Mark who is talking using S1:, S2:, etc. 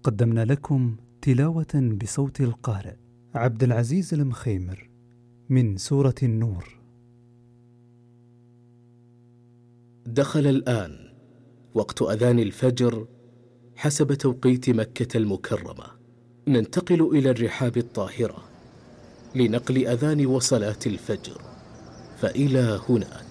S1: قدمنا لكم تلاوة بصوت القارئ عبد العزيز المخيمر من سورة النور.
S2: دخل الآن وقت أذان الفجر حسب توقيت مكة المكرمة. ننتقل إلى الرحاب الطاهرة لنقل أذان وصلاة الفجر، فإلى هناك.